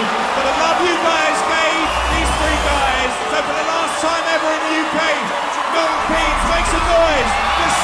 for the love you guys gave these three guys. So for the last time ever in the UK, Milton Keynes, make some noise.